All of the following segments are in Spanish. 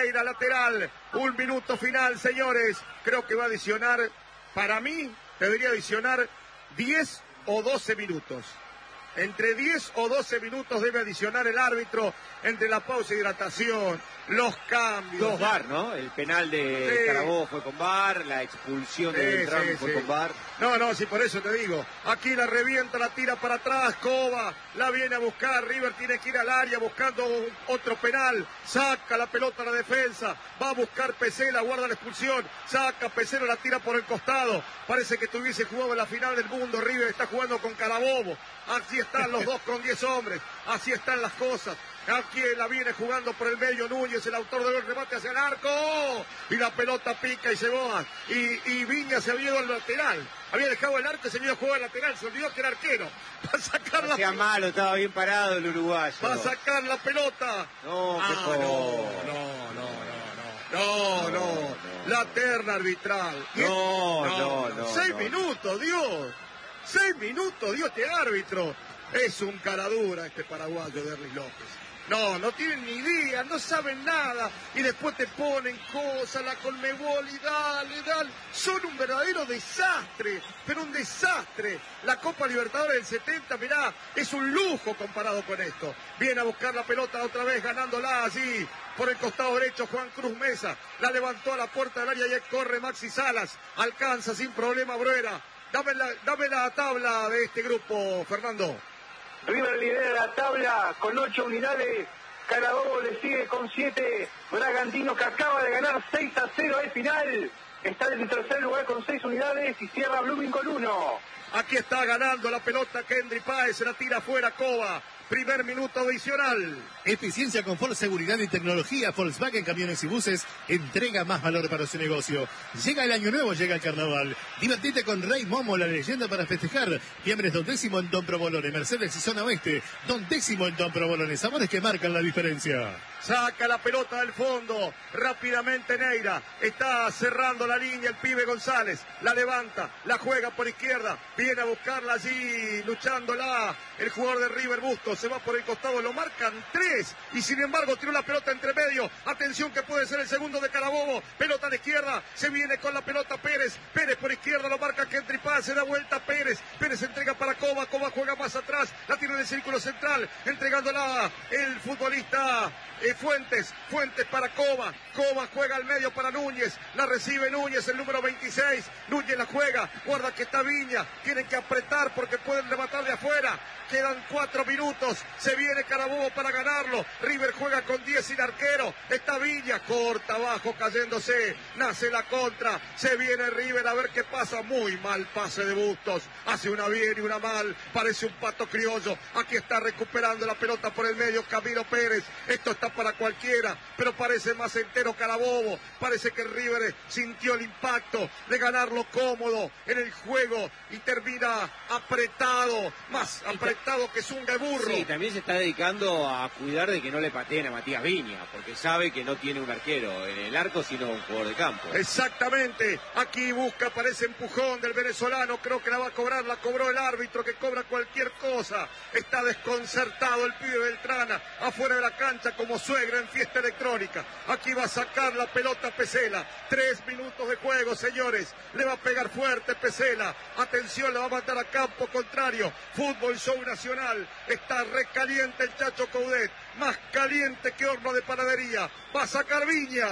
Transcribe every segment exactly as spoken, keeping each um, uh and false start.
Neira, lateral. Un minuto final, señores. Creo que va a adicionar, para mí, debería adicionar diez o doce minutos. Entre diez o doce minutos debe adicionar el árbitro entre la pausa y hidratación, los cambios. Dos V A R, ¿no? El penal de sí. Carabobo fue con V A R, la expulsión sí, de Beltrán sí, fue sí. con V A R. No, no, sí, por eso te digo. Aquí la revienta, la tira para atrás, Cova, la viene a buscar, River tiene que ir al área buscando otro penal, saca la pelota a la defensa, va a buscar Pesela, guarda la expulsión, saca Pesela, la tira por el costado. Parece que tuviese jugado en la final del mundo, River está jugando con Carabobo. Así están los dos con diez hombres, así están las cosas. Aquí la viene jugando por el medio Núñez, el autor del remate hacia el arco. Y la pelota pica y se boa. Y, y Viña se había ido al lateral. Había dejado el arco y se había jugado al lateral. Se olvidó que era arquero. Va a sacar no la sea malo, estaba bien parado el uruguayo. Va a sacar la pelota. No, ah, no, no, no, no, no, no, no, no. La terna arbitral. No, no, no, no. Seis no. minutos, Dios. Seis minutos, Dios, este árbitro. Es un caradura este paraguayo de Derlis López. No, no tienen ni idea, no saben nada. Y después te ponen cosas, la Conmebol y dale, dale. Son un verdadero desastre, pero un desastre. La Copa Libertadores del setenta, mirá, es un lujo comparado con esto. Viene a buscar la pelota otra vez, ganándola allí. Por el costado derecho, Juan Cruz Mesa. La levantó a la puerta del área y corre Maxi Salas. Alcanza sin problema Bruera. Dame la, dame la tabla de este grupo, Fernando. River lidera la tabla con ocho unidades, Carabobo le sigue con siete, Bragantino que acaba de ganar seis a cero al final, está en el tercer lugar con seis unidades y cierra Blooming con uno. Aquí está ganando la pelota Kendry Páez, se la tira afuera Cova. Primer minuto adicional. Eficiencia, confort, seguridad y tecnología. Volkswagen Camiones y Buses entrega más valor para su negocio. Llega el año nuevo, llega el carnaval. Divertite con Rey Momo, la leyenda para festejar. Fiambres Don Décimo en Don Provolone, Mercedes y Zona Oeste. Don Décimo en Don Provolone, sabores que marcan la diferencia. Saca la pelota del fondo. Rápidamente Neira. Está cerrando la línea el pibe González. La levanta, la juega por izquierda. Viene a buscarla allí, luchándola. El jugador de River Bustos. Se va por el costado, lo marcan tres y sin embargo tiró la pelota entre medio. Atención que puede ser el segundo de Carabobo. Pelota a la izquierda, se viene con la pelota Pérez. Pérez por izquierda, lo marca Kendry Páez, se da vuelta Pérez. Pérez entrega para Cova, Cova juega más atrás, la tiene en el círculo central, entregándola el futbolista eh, Fuentes. Fuentes para Cova, Cova juega al medio para Núñez, la recibe Núñez, el número veintiséis. Núñez la juega, guarda que está Viña, tienen que apretar porque pueden rematar de afuera. Quedan cuatro minutos, se viene Carabobo para ganarlo. River juega con diez sin arquero. Está Viña, corta abajo cayéndose. Nace la contra, se viene River a ver qué pasa. Muy mal pase de Bustos. Hace una bien y una mal. Parece un pato criollo. Aquí está recuperando la pelota por el medio Camilo Pérez. Esto está para cualquiera, pero parece más entero Carabobo. Parece que River sintió el impacto de ganarlo cómodo en el juego y termina apretado, más apretado que Zunga y Burro. Sí, también se está dedicando a cuidar de que no le pateen a Matías Viña, porque sabe que no tiene un arquero en el arco, sino un jugador de campo. Exactamente, aquí busca, parece empujón del venezolano, creo que la va a cobrar, la cobró el árbitro que cobra cualquier cosa. Está desconcertado el pibe Beltrana, afuera de la cancha como suegra en fiesta electrónica. Aquí va a sacar la pelota Pesela, tres minutos de juego, señores, le va a pegar fuerte Pesela, atención, la va a mandar a campo contrario. Fútbol Show Nacional, está recaliente el Chacho Coudet, más caliente que horno de panadería, va a sacar Viña.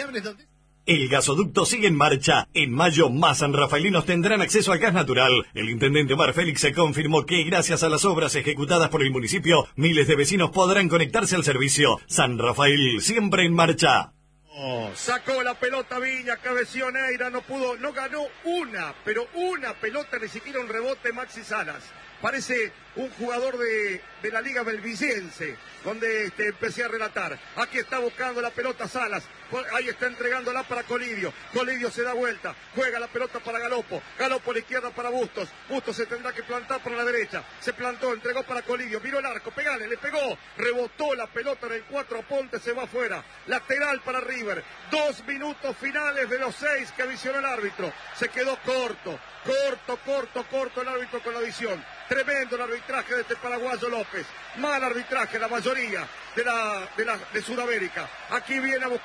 El gasoducto sigue en marcha. En mayo, más sanrafaelinos tendrán acceso al gas natural. El intendente Omar Félix se confirmó que, gracias a las obras ejecutadas por el municipio, miles de vecinos podrán conectarse al servicio. San Rafael, siempre en marcha. Oh, sacó la pelota Viña, cabeció Neira, no pudo, no ganó una, pero una pelota, ni siquiera un rebote Maxi Salas. Parece un jugador de, de la Liga Belvillense, donde este, empecé a relatar. Aquí está buscando la pelota Salas, ahí está entregándola para Colidio. Colidio se da vuelta, juega la pelota para Galopo. Galopo a la izquierda para Bustos. Bustos se tendrá que plantar para la derecha. Se plantó, entregó para Colidio, miró el arco, pegale, le pegó. Rebotó la pelota en el cuatro, Ponte se va afuera. Lateral para River. Dos minutos finales de los seis que adicionó el árbitro. Se quedó corto, corto, corto, corto el árbitro con la adición. Tremendo el arbitraje de este paraguayo López. Mal arbitraje, la mayoría de la de, la, de Sudamérica. Aquí viene a buscar